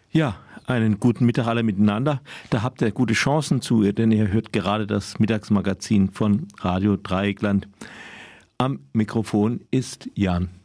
Ja, einen guten Mittag alle miteinander. Da habt ihr gute Chancen zu, denn ihr hört gerade das Mittagsmagazin von Radio Dreieckland. Am Mikrofon ist Jan.